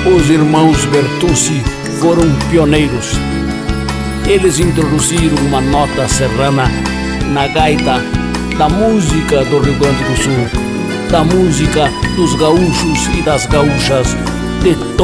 Os irmãos Bertucci foram pioneiros. Eles introduziram uma nota serrana na gaita da música do Rio Grande do Sul, da música dos gaúchos e das gaúchas de